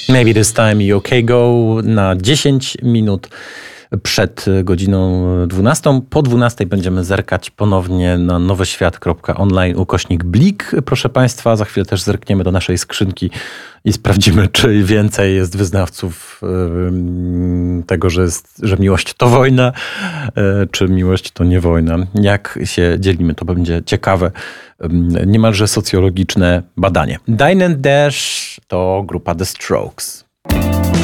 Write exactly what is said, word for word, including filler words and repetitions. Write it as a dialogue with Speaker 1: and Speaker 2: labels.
Speaker 1: Maybe This Time i OK Go na dziesięć minut przed godziną dwunastą. Po dwunastej będziemy zerkać ponownie na nowoświat kropka online ukośnik Blik. Proszę Państwa, za chwilę też zerkniemy do naszej skrzynki i sprawdzimy, czy więcej jest wyznawców yy, tego, że, jest, że miłość to wojna, yy, czy miłość to nie wojna. Jak się dzielimy, to będzie ciekawe, yy, niemalże socjologiczne badanie. Dine and Dash to grupa The Strokes.